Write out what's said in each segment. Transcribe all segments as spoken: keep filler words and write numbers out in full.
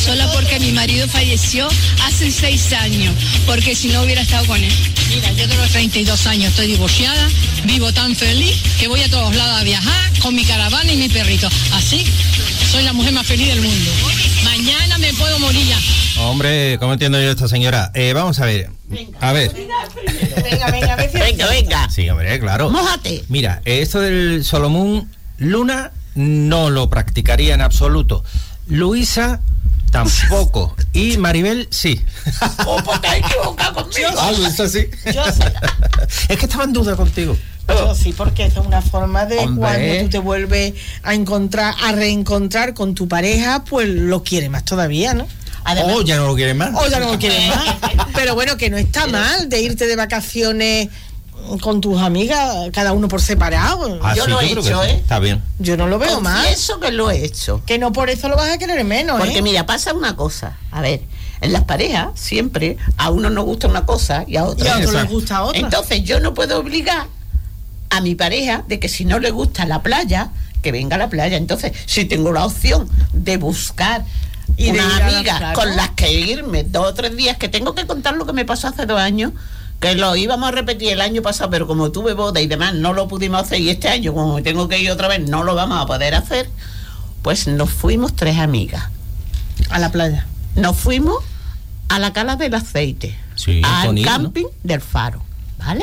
sola porque mi marido falleció hace seis años, porque si no hubiera estado con él. Mira, yo tengo treinta y dos años, estoy divorciada, vivo tan feliz que voy a todos lados a viajar con mi caravana y mi perrito. Así, soy la mujer más feliz del mundo. Mañana me puedo morir ya. Hombre, ¿cómo entiendo yo a esta señora? Eh, vamos a ver. Venga, a ver. Venga, venga, venga, venga, venga. Sí, hombre, claro. Mójate. Mira, esto del Solomon Luna no lo practicaría en absoluto. Luisa tampoco. Y Maribel sí. Oh, pues te has equivocado conmigo. Ah, Luisa sí. Yo sí. Es que estaba en duda contigo. Yo sí, porque es una forma de Hombre. cuando tú te vuelves a encontrar, a reencontrar con tu pareja, pues lo quieres más todavía, ¿no? Además, o ya no lo quieres más. O ya no lo quieres más. Pero bueno, que no está mal de irte de vacaciones con tus amigas, cada uno por separado. Ah, yo sí, lo yo he creo hecho, que sí. ¿eh? Está bien. Yo no lo veo mal. Eso que lo he hecho. Que no por eso lo vas a querer menos, Porque ¿eh? mira, pasa una cosa. A ver, en las parejas siempre a uno nos gusta una cosa y a otro, y a otro les gusta otra. Entonces yo no puedo obligar a mi pareja de que si no le gusta la playa, que venga a la playa. Entonces, si tengo la opción de buscar y unas amigas la, con las que irme dos o tres días, que tengo que contar lo que me pasó hace dos años, que lo íbamos a repetir el año pasado, pero como tuve boda y demás, no lo pudimos hacer, y este año, como tengo que ir otra vez, no lo vamos a poder hacer, pues nos fuimos tres amigas. A la playa. Nos fuimos a la Cala del Aceite, sí, al bonito, camping, ¿no?, del Faro, ¿vale?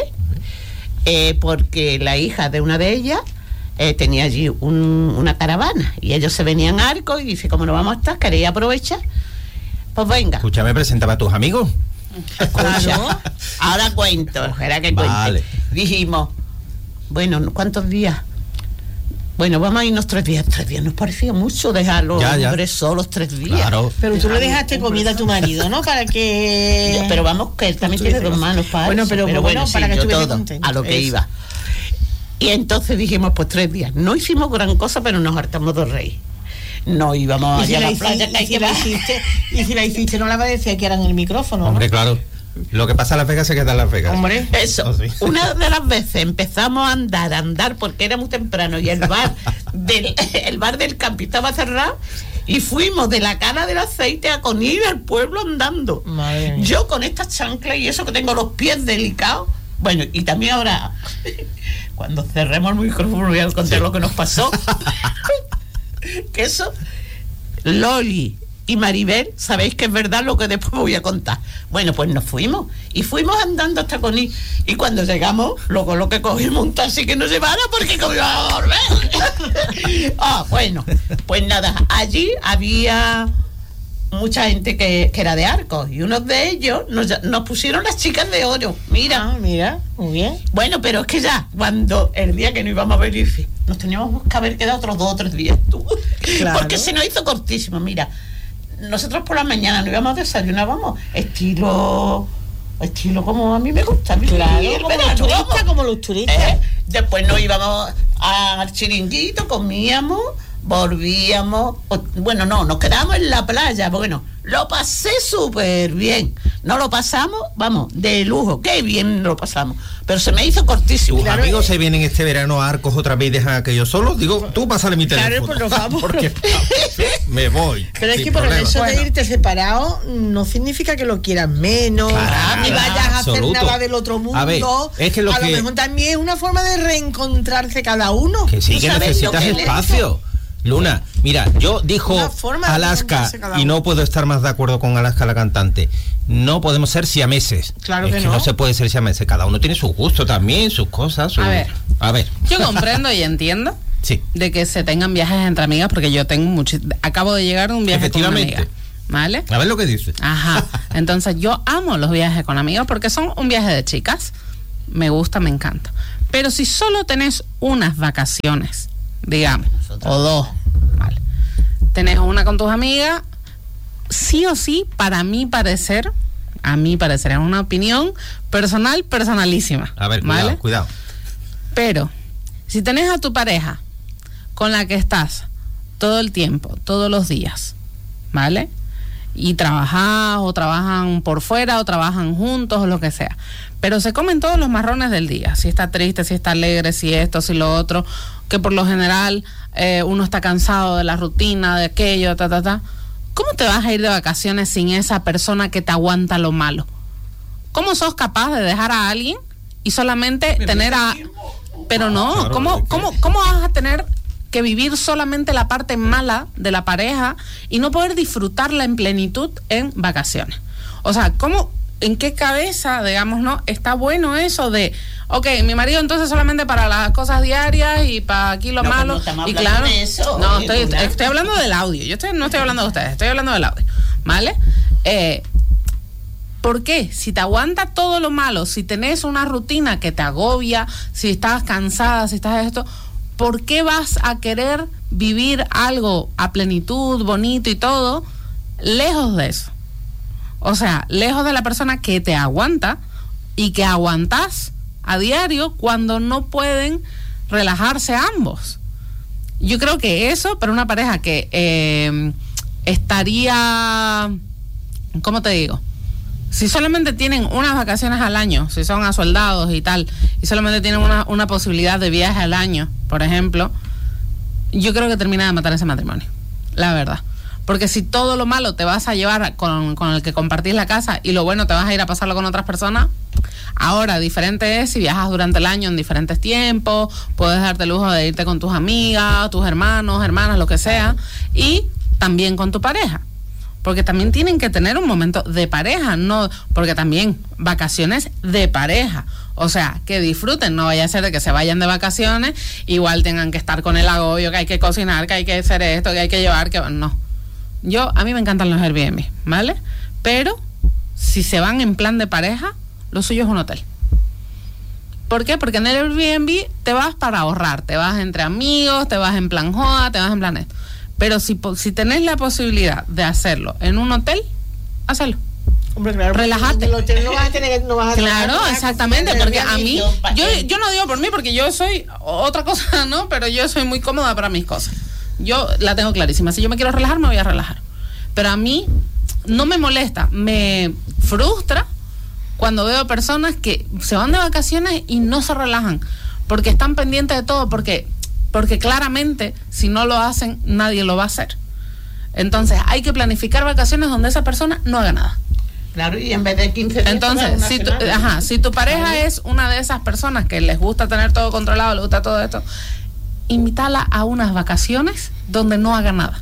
Eh, porque la hija de una de ellas eh, tenía allí un, una caravana y ellos se venían a Arcos y dice, como no vamos a estar, ¿queréis aprovechar? Pues venga. Escúchame, presentaba a tus amigos. Escucha, ahora cuento, era que cuente. Vale. Dijimos, bueno, ¿cuántos días? Bueno, vamos a irnos tres días. Tres días nos parecía mucho dejar los ya, ya. hombres solos tres días. Claro. Pero tú le dejaste comida a tu marido, ¿no? Para que... Ya, pero vamos, que él también tiene dos manos para bueno, eso. Pero, pero bueno, bueno, para sí, que yo estuviese todo, contento. a lo que Eso. iba. Y entonces dijimos, pues tres días. No hicimos gran cosa, pero nos hartamos de reír. No íbamos allá si a la hici- playa, que hay y si que la bajar. hiciste, y si la hiciste, no la va a decir que era en el micrófono, Hombre, ¿no? claro. Lo que pasa en Las Vegas se queda en Las Vegas. Hombre. Eso, Oh, sí. una de las veces empezamos a andar, a andar, porque era muy temprano y el bar del, el bar del camping estaba cerrado, y fuimos de la Cala del Aceite a Conil al pueblo andando. Madre mía. Yo con estas chanclas y eso que tengo los pies delicados. Bueno, y también ahora, cuando cerremos el micrófono, voy a contar Sí. lo que nos pasó. Que eso, Loli y Maribel, sabéis que es verdad lo que después voy a contar. Bueno, pues nos fuimos y fuimos andando hasta Conil, y cuando llegamos, luego lo que cogimos un taxi que nos llevara porque como iba a volver. Ah, bueno, pues nada, allí había mucha gente que, que era de Arcos, y unos de ellos nos, nos pusieron las chicas de oro. Mira, Ah, mira, muy bien. bueno, pero es que ya, cuando el día que no íbamos a venir, nos teníamos que haber quedado otros dos o tres días, tú. Claro. Porque se nos hizo cortísimo. Mira, nosotros por la mañana nos íbamos a desayunar, vamos, estilo, estilo como a mí me gusta. vivir Claro, el como verano, los turistas, vamos. como los turistas. Eh, Después nos íbamos al chiringuito, comíamos, volvíamos, o, bueno, no, nos quedábamos en la playa. Bueno, lo pasé súper bien. No lo pasamos, vamos, de lujo. Qué bien lo pasamos. Pero se me hizo cortísimo. ¿Tus Claro, amigos eh, se vienen este verano a Arcos otra vez y dejan aquello solo? Digo, tú pásale mi Claro, teléfono. pues nos vamos. Porque me voy. Pero es sin que por problema. eso Bueno. de irte separado no significa que lo quieras menos, Claro, ni vayas a hacer absoluto. nada del otro mundo. A ver, es que lo a que- lo mejor también es una forma de reencontrarse cada uno. Que sí, ¿Tú que sabes lo necesitas que le espacio. Luna, mira, yo dijo Una forma de Alaska, reencontrarse cada y uno. no puedo estar más de acuerdo con Alaska, la cantante. No podemos ser siameses. Claro es que que no. no se puede ser siameses. Cada uno tiene su gusto también, sus cosas. Su... A ver. A ver. Yo comprendo y entiendo Sí. de que se tengan viajes entre amigas, porque yo tengo mucho, acabo de llegar de un viaje con una Efectivamente. amiga, ¿vale? A ver lo que dice. Ajá. Entonces yo amo los viajes con amigas porque son un viaje de chicas. Me gusta, me encanta. Pero si solo tenés unas vacaciones, digamos, o dos, ¿vale? Tenés una con tus amigas, sí o sí, para mi parecer, a mi parecer, es una opinión personal, personalísima. A ver, cuidado, ¿vale? cuidado. Pero si tenés a tu pareja con la que estás todo el tiempo, todos los días, ¿vale? Y trabajás o trabajan por fuera o trabajan juntos o lo que sea, pero se comen todos los marrones del día, si está triste, si está alegre, si esto, si lo otro, que por lo general eh, uno está cansado de la rutina, de aquello, ta, ta, ta. ¿cómo te vas a ir de vacaciones sin esa persona que te aguanta lo malo? ¿Cómo sos capaz de dejar a alguien y solamente Me tener a... Pero no, Claro, ¿cómo, es que- cómo, ¿cómo vas a tener que vivir solamente la parte mala de la pareja y no poder disfrutarla en plenitud en vacaciones? O sea, ¿cómo, en qué cabeza, digamos, no está bueno eso de, ok, mi marido entonces solamente para las cosas diarias y para aquí lo No, pues malo? no estamos Y hablando claro, de eso, no, eh, estoy, Luna. estoy hablando del audio. Yo estoy, no estoy hablando de ustedes, estoy hablando del audio, ¿vale? Eh, ¿Por qué? Si te aguanta todo lo malo, si tenés una rutina que te agobia, si estás cansada, si estás esto, ¿por qué vas a querer vivir algo a plenitud, bonito y todo, lejos de eso? O sea, lejos de la persona que te aguanta y que aguantás a diario cuando no pueden relajarse ambos. Yo creo que eso, para una pareja que eh, estaría, ¿cómo te digo? Si solamente tienen unas vacaciones al año, si son asoldados y tal, y solamente tienen una, una posibilidad de viaje al año, por ejemplo, yo creo que termina de matar ese matrimonio, la verdad. Porque si todo lo malo te vas a llevar con, con el que compartís la casa y lo bueno te vas a ir a pasarlo con otras personas, ahora diferente es si viajas durante el año en diferentes tiempos, puedes darte el lujo de irte con tus amigas, tus hermanos, hermanas, lo que sea, y también con tu pareja. Porque también tienen que tener un momento de pareja, no, porque también vacaciones de pareja, o sea, que disfruten, no vaya a ser de que se vayan de vacaciones, igual tengan que estar con el agobio, que hay que cocinar, que hay que hacer esto, que hay que llevar, que no. Yo, a mí me encantan los Airbnb, ¿vale? Pero, si se van en plan de pareja, lo suyo es un hotel. ¿Por qué? Porque en el Airbnb te vas para ahorrar, te vas entre amigos, te vas en plan joda, te vas en plan esto. Pero si, si tenés la posibilidad de hacerlo en un hotel, hazlo. Hombre, claro, Relájate. en el hotel no vas a tener, no vas a Claro, no vas a exactamente, cocinar, porque a mí, yo, eh. yo no digo por mí, porque yo soy otra cosa, ¿no? Pero yo soy muy cómoda para mis cosas. Yo la tengo clarísima. Si yo me quiero relajar, me voy a relajar. Pero a mí no me molesta, me frustra cuando veo personas que se van de vacaciones y no se relajan, porque están pendientes de todo, porque, porque claramente si no lo hacen, nadie lo va a hacer. Entonces hay que planificar vacaciones donde esa persona no haga nada. Claro, y en vez de quince días. Entonces, una si tu, semana. ajá, si tu pareja es una de esas personas que les gusta tener todo controlado, les gusta todo esto, invítala a unas vacaciones donde no haga nada.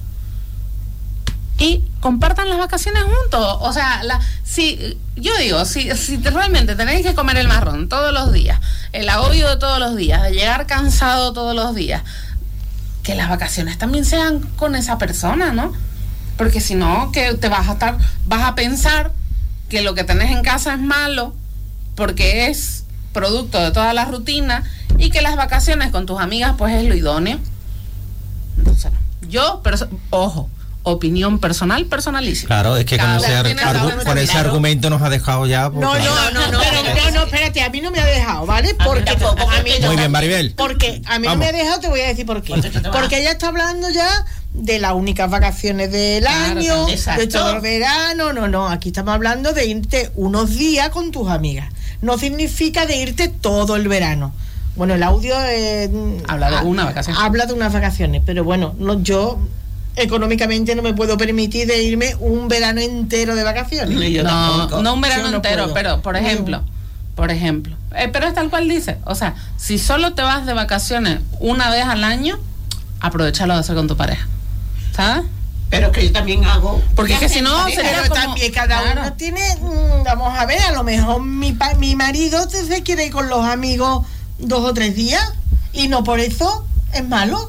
Y compartan las vacaciones juntos. O sea, la, si yo digo, si, si te, realmente tenéis que comer el marrón todos los días, el agobio de todos los días, de llegar cansado todos los días, que las vacaciones también sean con esa persona, ¿no? Porque si no, que te vas a estar, vas a pensar que lo que tenés en casa es malo porque es producto de toda la rutina y que las vacaciones con tus amigas pues es lo idóneo. Entonces, yo, pero ojo, opinión personal, personalísima. Claro, es que con Cada ese, uno ar- tiene argu- cada con uno ese claro. argumento nos ha dejado ya. No, porque- no, no, no, pero- pero, no, no, espérate, a mí no me ha dejado, ¿vale? mí Porque tampoco, a mí no- Muy bien, Maribel. Porque a mí no Vamos. me ha dejado, te voy a decir por qué. Porque tú te vas. Porque ella está hablando ya de las únicas vacaciones del Claro, año, exacto. de todo el verano. No, no, aquí estamos hablando de irte unos días con tus amigas. No significa de irte todo el verano. Bueno, el audio eh, Habla de ha- una vacación. Habla de unas vacaciones, pero bueno, no, yo económicamente no me puedo permitir de irme un verano entero de vacaciones. Ni yo No, tampoco. no un verano Yo no entero, puedo. pero por No. ejemplo, por ejemplo, eh, pero es tal cual dice, o sea, si solo te vas de vacaciones una vez al año, aprovechalo de hacer con tu pareja, ¿sabes? Pero que yo también hago. Porque es que si no, Pareja. sería Pero como- también cada claro. uno tiene, mm, vamos a ver, a lo mejor mi, pa- mi marido se se quiere ir con los amigos dos o tres días y no por eso es malo.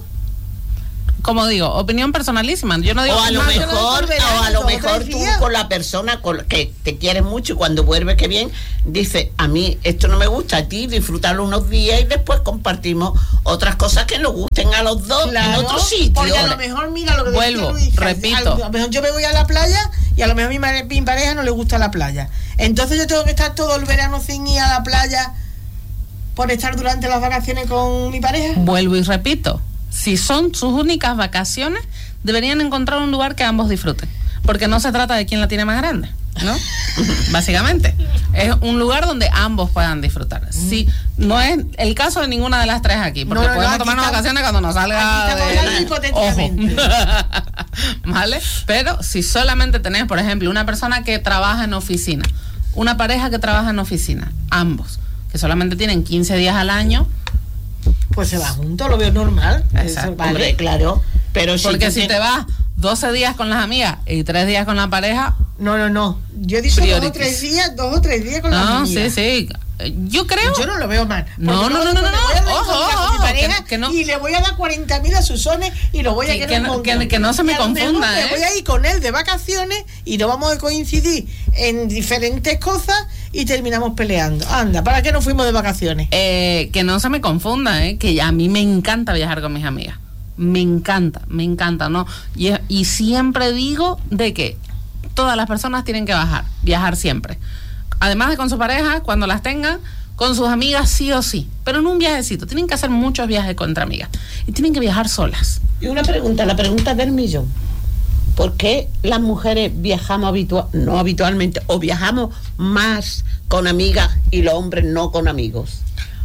Como digo, opinión personalísima, yo no digo O a lo no, yo no mejor, digo verano, o a lo dos o mejor tres tú días. con la persona con que te quieres mucho y cuando vuelves que bien, dice, a mí esto no me gusta, a ti disfrutarlo unos días y después compartimos otras cosas que nos gusten a los dos Claro, en otro sitio. porque a lo mejor, mira lo que decía Vuelvo, Luisa, repito. A lo mejor yo me voy a la playa y a lo mejor mi, mare- mi pareja no le gusta la playa. Entonces yo tengo que estar todo el verano sin ir a la playa por estar durante las vacaciones con mi pareja. Vuelvo y repito, si son sus únicas vacaciones, deberían encontrar un lugar que ambos disfruten, porque no se trata de quién la tiene más grande. ¿no? Básicamente. Es un lugar donde ambos puedan disfrutar. Sí, no es el caso de ninguna de las tres aquí, porque No, no, no, podemos aquí tomarnos está- vacaciones cuando nos salga aquí estamos de... hablando hipotéticamente. Ojo. ¿Vale? Pero si solamente tenés, por ejemplo, una persona que trabaja en oficina, una pareja que trabaja en oficina, ambos, que solamente tienen quince días al año, Pues se va juntos, lo veo normal. Exacto. Eso, vale. Hombre, claro. Pero si porque tú si tienes- te vas doce días con las amigas y tres días con la pareja, No, no, no. Yo he dicho dos o Priorities. tres días, dos o tres días con las no, sí, amigas. sí. Yo creo... Yo no lo veo mal. No, Porque no, luego no, no, después no, me voy a no. reencontrar Ojo, con mi ojo, pareja que- que no- y le voy a dar cuarenta mil a sus sones y lo voy a Que- querer que no- montar. que- que no se me Y a lo mejor confunda, me ¿eh? voy a ir con él de vacaciones y no vamos a coincidir en diferentes cosas y terminamos peleando. Anda, ¿para qué nos fuimos de vacaciones? Eh, que no se me confunda, ¿eh? Que a mí me encanta viajar con mis amigas. Me encanta, me encanta, ¿no? Y, y siempre digo de que todas las personas tienen que bajar, viajar siempre. Además de con su pareja, cuando las tengan, con sus amigas sí o sí. Pero en un viajecito, tienen que hacer muchos viajes contra amigas. Y tienen que viajar solas. Y una pregunta, la pregunta del millón. ¿Por qué las mujeres viajamos habitua- no habitualmente o viajamos más con amigas y los hombres no con amigos?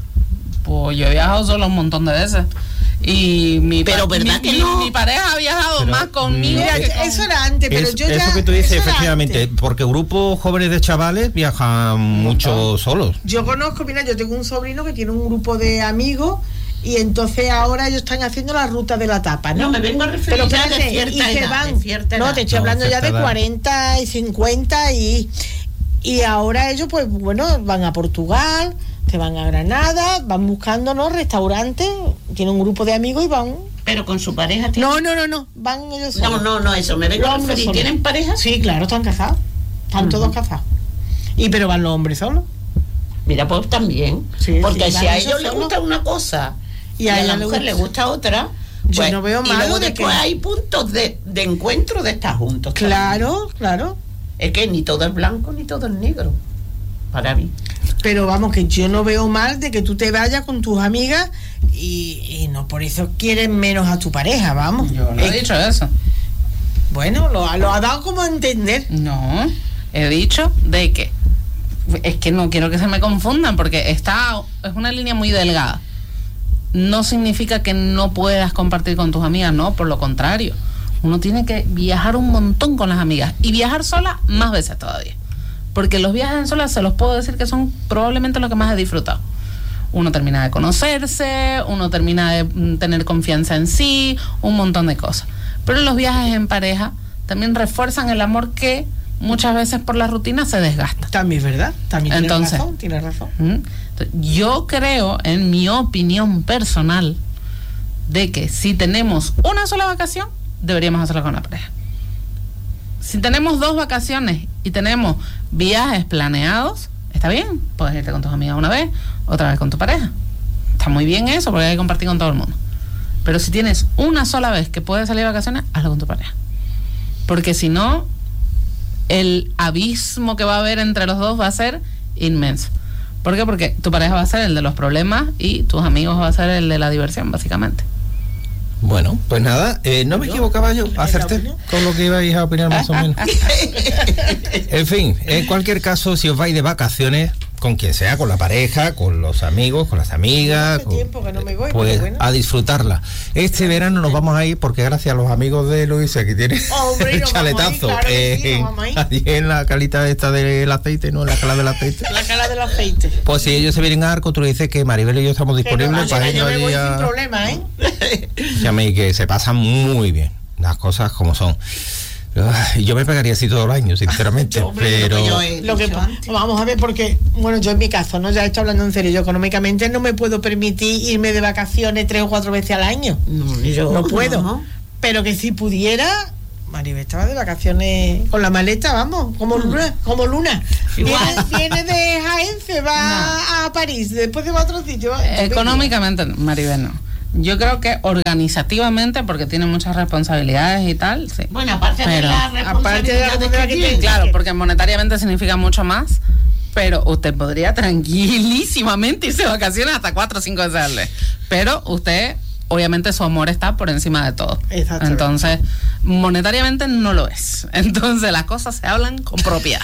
Pues yo he viajado solo un montón de veces. Y mi, Pero pa- ¿verdad mi, que mi- no? mi pareja ha viajado Pero, más conmigo Mira, que con- eso era antes, pero Es- yo ya... eso que tú dices, eso era efectivamente, antes. porque grupos jóvenes de chavales viajan mucho solos. Yo conozco, mira, yo tengo un sobrino que tiene un grupo de amigos y entonces ahora ellos están haciendo la ruta de la tapa, ¿no? No, me vengo a referir Pero ya de espérate, cierta y se edad, van. de cierta No, edad. te estoy No, hablando ya cierta de edad. cuarenta y cincuenta y y ahora ellos pues bueno, van a Portugal, se van a Granada, van buscando, ¿no? Restaurantes, tienen un grupo de amigos y van. Pero con su pareja tiene- No, no, no, no, van ellos no, solos. no, no, eso, me vengo Los a hombres referir. solos. ¿Tienen pareja? Sí, claro, están casados. Están todos casados. Y pero van los hombres solos. Mira, pues también. Sí, porque sí, si van a ellos ellos les solos. gusta una cosa Y y a a, ella la le mujer gusta- le gusta otra, Yo pues, no veo y malo luego de después que- hay puntos de, de encuentro de estar juntos. también. Claro, claro. Es que ni todo es blanco ni todo es negro. Para mí. Pero vamos, que yo no veo mal de que tú te vayas con tus amigas y, y no por eso quieres menos a tu pareja, vamos. Yo no he Es- dicho eso. Bueno, lo, lo ha dado como a entender. No, he dicho de que es que no quiero que se me confundan porque está es una línea muy delgada. No significa que no puedas compartir con tus amigas, no, por lo contrario. Uno tiene que viajar un montón con las amigas y viajar sola más veces todavía. Porque los viajes en sola se los puedo decir que son probablemente lo que más he disfrutado. Uno termina de conocerse, uno termina de mm, tener confianza en sí, un montón de cosas. Pero los viajes en pareja también refuerzan el amor que muchas veces por la rutina se desgasta. También es verdad, también Entonces- tienes razón, tienes razón. ¿Mm? Entonces, yo creo, en mi opinión personal, de que si tenemos una sola vacación, deberíamos hacerlo con la pareja. Si tenemos dos vacaciones y tenemos viajes planeados, está bien, puedes irte con tus amigas una vez, otra vez con tu pareja. Está muy bien eso porque hay que compartir con todo el mundo. Pero si tienes una sola vez que puedes salir de vacaciones, hazlo con tu pareja. Porque si no, el abismo que va a haber entre los dos va a ser inmenso. ¿Por qué? Porque tu pareja va a ser el de los problemas y tus amigos va a ser el de la diversión, básicamente. Bueno, pues nada, eh, no me equivocaba yo, acerté con lo que ibais a opinar más o menos. En fin, en cualquier caso, si os vais de vacaciones, con quien sea, con la pareja, con los amigos, con las amigas, Hace con- tiempo que no me voy, pues pero bueno. a disfrutarla. Este verano nos vamos a ir porque gracias a los amigos de Luisa que tiene Hombre, el nos vamos a ir, chaletazo claro que sí, eh, nos vamos a ir. allí en la calita esta del aceite, no en la cala del aceite. La cara del aceite. Pues si ellos se vienen a Arco, tú le dices que Maribel y yo estamos Que no, disponibles mira, para yo irnos me allí voy sin a... problema, ¿eh? Llame y que se pasan muy bien las cosas como son. Ay, yo me pegaría así todo el año, sinceramente, Hombre, pero lo que yo he Lo que dicho antes. vamos a ver, porque bueno, yo en mi caso, no, ya estoy hablando en serio, yo económicamente no me puedo permitir irme de vacaciones tres o cuatro veces al año. No, yo No puedo. no. Pero que si pudiera, Maribel estaba de vacaciones con la maleta, vamos, como Luna, como Luna. Viene, Igual. viene de Jaén, se va a París, después se va a otro sitio. Económicamente, no, Maribel, no. Yo creo que organizativamente, porque tiene muchas responsabilidades y tal, sí. Bueno, aparte de Pero, la aparte de la responsabilidad responsabilidad que tiene, tiene, Claro, porque monetariamente significa mucho más, pero usted podría tranquilísimamente irse de vacaciones hasta cuatro o cinco veces al mes. Pero usted obviamente su amor está por encima de todo. Exactamente. Entonces, monetariamente no lo es. Entonces, las cosas se hablan con propiedad.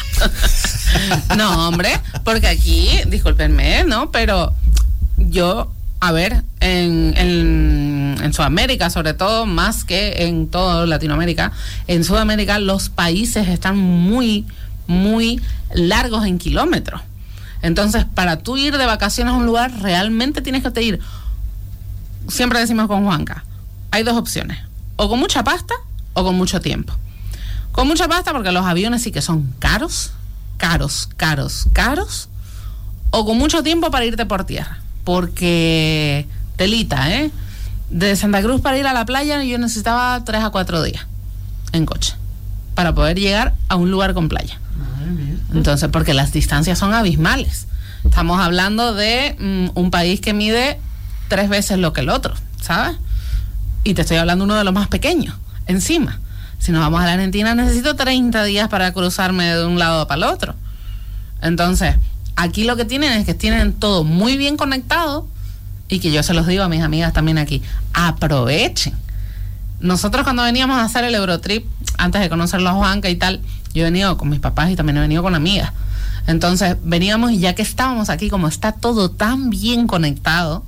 No, hombre, porque aquí, discúlpenme, ¿no? Pero yo, a ver, en, en, en Sudamérica, sobre todo, más que en toda Latinoamérica, en Sudamérica los países están muy, muy largos en kilómetros. Entonces, para tú ir de vacaciones a un lugar, realmente tienes que ir. Siempre decimos con Juanca, hay dos opciones, o con mucha pasta o con mucho tiempo. Con mucha pasta porque los aviones sí que son caros, caros, caros, caros, o con mucho tiempo para irte por tierra, porque telita, ¿eh? De Santa Cruz para ir a la playa yo necesitaba tres a cuatro días en coche para poder llegar a un lugar con playa. Entonces, porque las distancias son abismales. Estamos hablando de mm, un país que mide tres veces lo que el otro, ¿sabes? Y te estoy hablando de uno de los más pequeños, encima. Si nos vamos a la Argentina, necesito treinta días para cruzarme de un lado para el otro. Entonces, aquí lo que tienen es que tienen todo muy bien conectado, y que yo se los digo a mis amigas también aquí, aprovechen. Nosotros cuando veníamos a hacer el Eurotrip, antes de conocerlo a Juanca y tal, yo he venido con mis papás y también he venido con amigas. Entonces, veníamos y ya que estábamos aquí, como está todo tan bien conectado,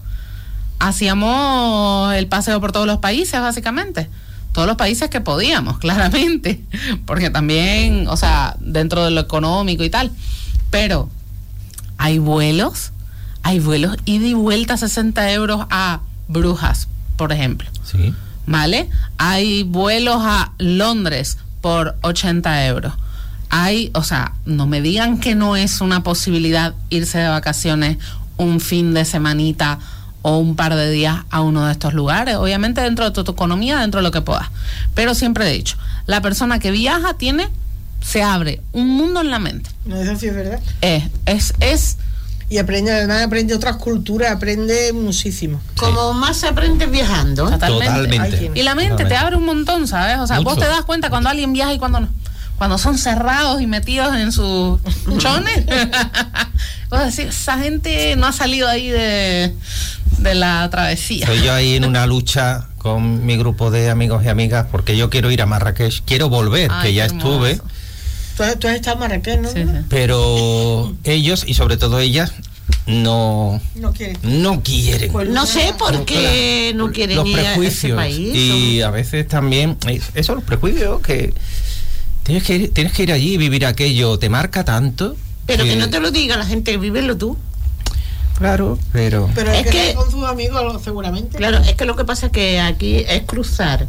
hacíamos el paseo por todos los países, básicamente. Todos los países que podíamos, claramente. Porque también, o sea, dentro de lo económico y tal. Pero hay vuelos, hay vuelos ida y vuelta sesenta euros a Brujas, por ejemplo. Sí. ¿Vale? Hay vuelos a Londres por ochenta euros. Hay, o sea, no me digan que no es una posibilidad irse de vacaciones un fin de semanita o un par de días a uno de estos lugares, obviamente dentro de tu, tu economía, dentro de lo que puedas. Pero siempre he dicho, la persona que viaja tiene, se abre un mundo en la mente. No, eso sí es verdad. Es, es, es Y aprende, además aprende otras culturas, aprende muchísimo. Como más se aprende viajando. totalmente. Totalmente. Y la mente Totalmente. te abre un montón, ¿sabes? O sea, Mucho. vos te das cuenta cuando alguien viaja y cuando no. Cuando son cerrados y metidos en sus chones. Vos decís, esa gente no ha salido ahí de, de la travesía. Estoy yo ahí en una lucha con mi grupo de amigos y amigas porque yo quiero ir a Marrakech, quiero volver, Ay, que ya qué hermoso. estuve, Tú, has- tú has estado en Marrakech, ¿no? Sí, sí. pero ellos y sobre todo ellas no No quiere. no quieren. Pues No sé por qué no quieren los ir a ese prejuicios país. y a veces también eh, eso, los prejuicios, que tienes que ir, tienes que ir allí y vivir aquello, te marca tanto. Pero que no te lo diga la gente, vívelo tú. Claro, pero Pero es Es que, que- con sus amigos, seguramente. Claro, es que lo que pasa es que aquí es cruzar.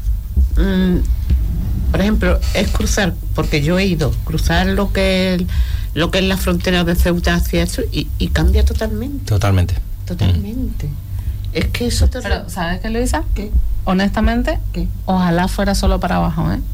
mm, por ejemplo, es cruzar, porque yo he ido, cruzar lo que es, lo que es la frontera de Ceuta hacia eso y, y cambia totalmente. totalmente. Totalmente. Es que eso te... Pero, ¿sabes qué, Luisa? ¿Qué? Honestamente, ¿Qué? ojalá fuera solo para abajo, ¿eh?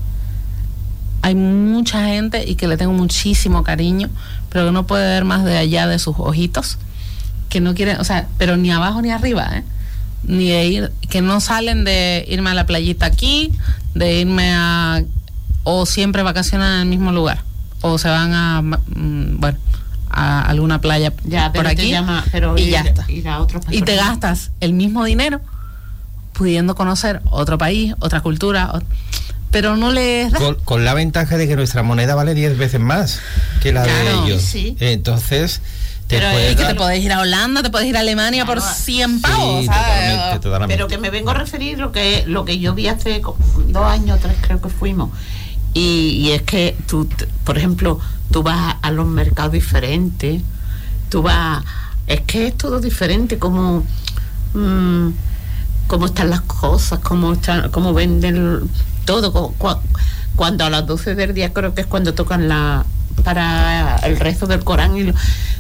Hay mucha gente y que le tengo muchísimo cariño, pero que no puede ver más de allá de sus ojitos, que no quieren, o sea, pero ni abajo ni arriba, ¿eh? Ni de ir, que no salen de irme a la playita aquí, de irme a, o siempre vacacionan en el mismo lugar, o se van a, mm, bueno, a alguna playa Ya, por pero te aquí llama, pero y ir, ya está. ir a otros Y te países. gastas el mismo dinero pudiendo conocer otro país, otra cultura, ot- pero no les da. Con, con la ventaja de que nuestra moneda vale diez veces más que la Claro, de ellos. sí. Entonces, te Pero puedes es Y que dar- te podés ir a Holanda, te podés ir a Alemania Claro. por cien pavos, Sí, ¿sabes? totalmente, totalmente. Pero que me vengo a referir lo que lo que yo vi hace co- dos años, tres creo que fuimos. Y, y es que tú, t- por ejemplo, tú vas a los mercados diferentes, tú vas, es que es todo diferente, como mm, cómo están las cosas, cómo están, cómo venden todo. cu- cu- cuando a las doce del día creo que es cuando tocan la para el rezo del Corán y, lo-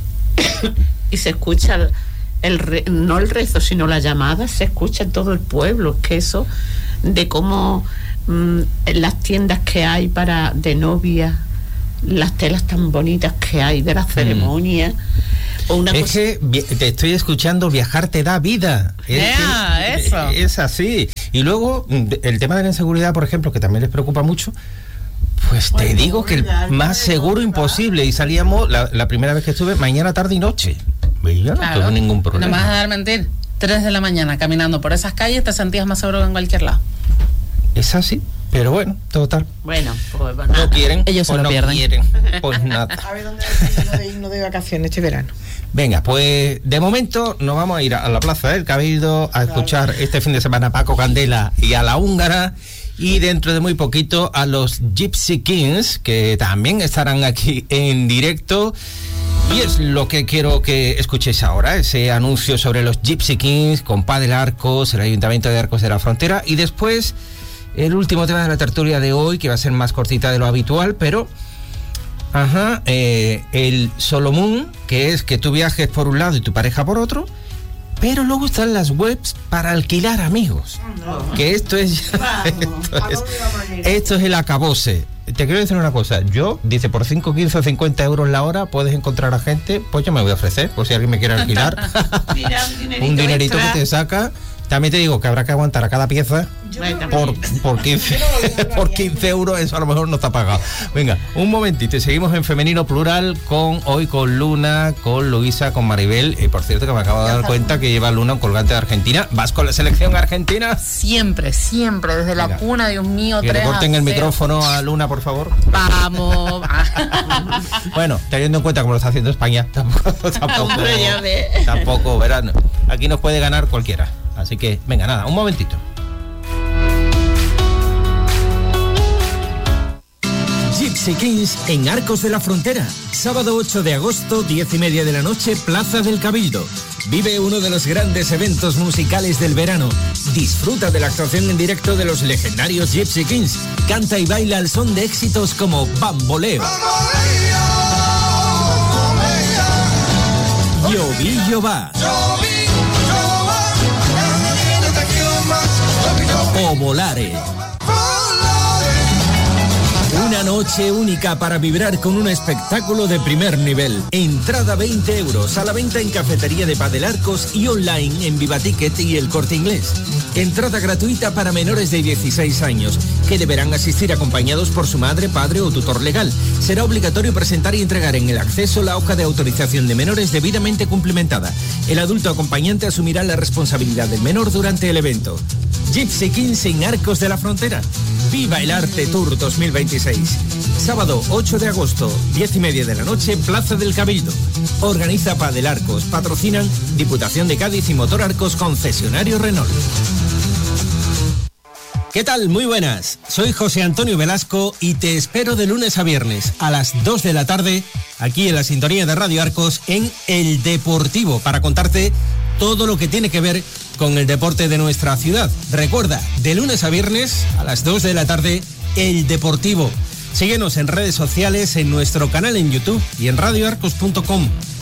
y se escucha el, el re- no el rezo sino la llamada, se escucha en todo el pueblo. Es que eso de cómo mm, en las tiendas que hay para de novia, las telas tan bonitas que hay de las ceremonias, o una Es cosa- que vi- te estoy escuchando, viajar te da vida. Es, Yeah, que- eso. es así. Y luego, mm, de- el tema de la inseguridad, por ejemplo, que también les preocupa mucho, pues te Bueno, digo que el ya, el más tema de seguro dónde va. imposible. Y salíamos, la, la primera vez que estuve, mañana, tarde y noche. Y yo no Claro, tuve ningún no me vas a problema. dar mentir. tres de la mañana caminando por esas calles, te sentías más seguro que en cualquier lado. Es así, pero bueno, total. Bueno, pues nada. No quieren, ellos se pues lo no pierden. quieren, pues nada. A ver dónde es de irnos de vacaciones este verano. Venga, pues de momento nos vamos a ir a la Plaza del Cabildo a escuchar este fin de semana a Paco Candela y a La Húngara, y dentro de muy poquito a los Gypsy Kings, que también estarán aquí en directo. Y es lo que quiero que escuchéis ahora, ese anuncio sobre los Gypsy Kings con Padel Arcos, el Ayuntamiento de Arcos de la Frontera, y después el último tema de la tertulia de hoy, que va a ser más cortita de lo habitual, pero ajá, eh, el Solomon, que es que tú viajes por un lado y tu pareja por otro, pero luego están las webs para alquilar amigos, no. que esto es, esto es esto es el acabose. Te quiero decir una cosa, yo, dice, por cinco, quince o cincuenta euros la hora puedes encontrar a gente, pues yo me voy a ofrecer, por si alguien me quiere alquilar. Mira, un dinerito, un dinerito extra. que te saca. También te digo que habrá que aguantar a cada pieza por, por, quince, por quince euros, eso a lo mejor no está pagado. Venga, un momentito, seguimos en Femenino Plural, con hoy con Luna, con Luisa, con Maribel, y por cierto que me acabo de dar cuenta que lleva Luna un colgante de Argentina. ¿Vas con la selección argentina? Siempre, siempre, desde la Venga. cuna, Dios mío, Que tres le corten a el cero. micrófono a Luna, por favor. Vamos. Bueno, teniendo en cuenta cómo lo está haciendo España, tampoco, tampoco, Hombre, ya ves. tampoco, verán, aquí nos puede ganar cualquiera. Así que, venga, nada, un momentito. Gypsy Kings en Arcos de la Frontera. Sábado ocho de agosto, diez y media de la noche, Plaza del Cabildo. Vive uno de los grandes eventos musicales del verano. Disfruta de la actuación en directo de los legendarios Gypsy Kings. Canta y baila al son de éxitos como Bamboleo, Yovi va o Volare. Una noche única para vibrar con un espectáculo de primer nivel. Entrada veinte euros, a la venta en Cafetería de Padel Arcos y online en Viva Ticket y El Corte Inglés. Entrada gratuita para menores de dieciséis años, que deberán asistir acompañados por su madre, padre o tutor legal. Será obligatorio presentar y entregar en el acceso la hoja de autorización de menores debidamente cumplimentada. El adulto acompañante asumirá la responsabilidad del menor durante el evento. Gypsy Kings en Arcos de la Frontera. Viva el Arte Tour dos mil veintiséis. Sábado ocho de agosto, diez y media de la noche, Plaza del Cabildo. Organiza Padel Arcos. Patrocinan Diputación de Cádiz y Motor Arcos, concesionario Renault. ¿Qué tal? Muy buenas. Soy José Antonio Velasco y te espero de lunes a viernes a las dos de la tarde aquí en la sintonía de Radio Arcos en El Deportivo para contarte todo lo que tiene que ver con el deporte de nuestra ciudad. Recuerda, de lunes a viernes a las dos de la tarde, El Deportivo. Síguenos en redes sociales, en nuestro canal en YouTube y en radio arcos punto com.